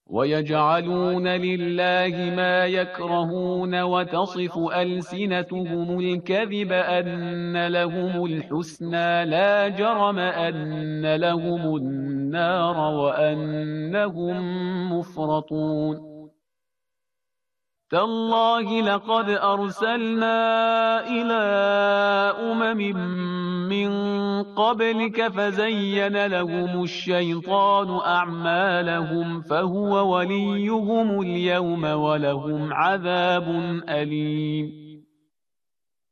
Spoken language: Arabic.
ويجعلون لله ما يكرهون وتصف ألسنتهم الكذب أن لهم الحسنى لا جرم أن لهم النار وأنهم مفرطون تالله لقد أرسلنا إلى من قبلك فزين لهم الشيطان أعمالهم فهو وليهم اليوم ولهم عذاب أليم